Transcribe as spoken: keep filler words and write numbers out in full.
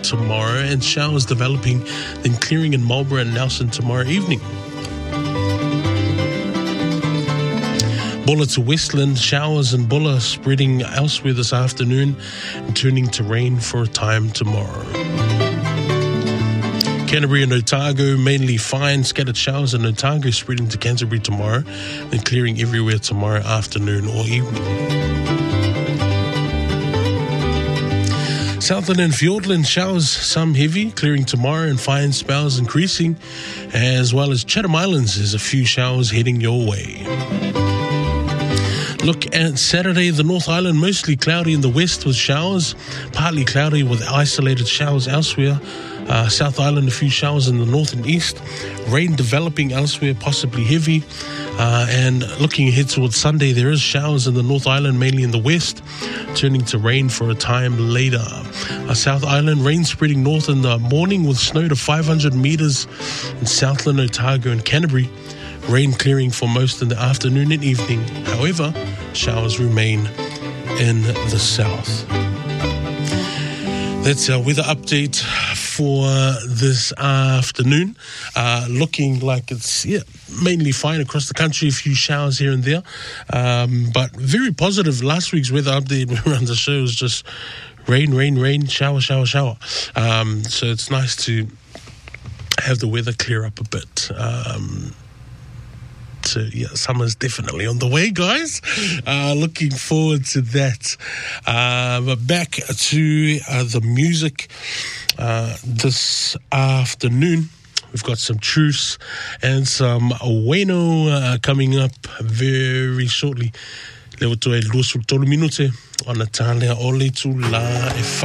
tomorrow, and showers developing, then clearing in Marlborough and Nelson tomorrow evening. Bulla to Westland, showers in Bulla spreading elsewhere this afternoon and turning to rain for a time tomorrow. Canterbury and Otago, mainly fine, scattered showers in Otago spreading to Canterbury tomorrow, then clearing everywhere tomorrow afternoon or evening. Southland and Fiordland, showers, some heavy, clearing tomorrow and fine spells increasing, as well as Chatham Islands, there's a few showers heading your way. Look at Saturday, the North Island, mostly cloudy in the west with showers, partly cloudy with isolated showers elsewhere. Uh, South Island, a few showers in the north and east. Rain developing elsewhere, possibly heavy. Uh, and looking ahead towards Sunday, there is showers in the North Island, mainly in the west, turning to rain for a time later. Uh, South Island, rain spreading north in the morning with snow to five hundred metres in Southland, Otago and Canterbury. Rain clearing for most in the afternoon and evening. However, showers remain in the south. That's our weather update for this afternoon. Uh, looking like it's yeah, mainly fine across the country, a few showers here and there. Um, but very positive. Last week's weather update around the show was just rain, rain, rain, shower, shower, shower. Um, so it's nice to have the weather clear up a bit. Um, So, yeah, summer's definitely on the way, guys. Uh, looking forward to that. Uh, but back to uh, the music uh, this afternoon. We've got some Truce and some Wayno uh, coming up very shortly. Lewo toe e luasul tolu minute. Ona tālea ole tu la e